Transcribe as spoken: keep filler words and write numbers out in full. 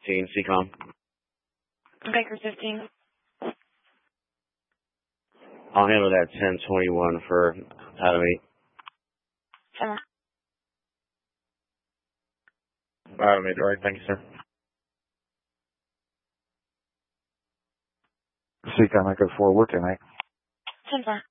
fifteen, C COM. Okay, Cruise fifteen. I'll handle that ten twenty-one for Adam eight. Summer. Adam eight, alright, thank you, sir. C COM Echo four, working, mate. ten four.